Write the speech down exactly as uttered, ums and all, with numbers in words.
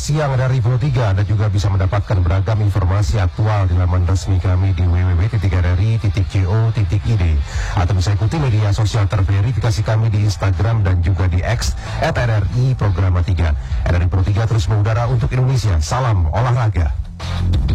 Siang dari Pro tiga, Anda juga bisa mendapatkan beragam informasi aktual di laman resmi kami di w w w titik r r i titik co titik i d atau bisa ikuti media sosial terverifikasi kami di Instagram dan juga di X at R R I Programa tiga. R R I Pro tiga terus mengudara untuk Indonesia. Salam olahraga.